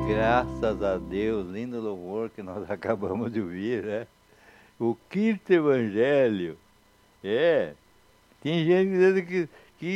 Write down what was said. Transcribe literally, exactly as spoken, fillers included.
Graças a Deus, lindo louvor que nós acabamos de ouvir, né? O quinto evangelho. É. Tem gente dizendo que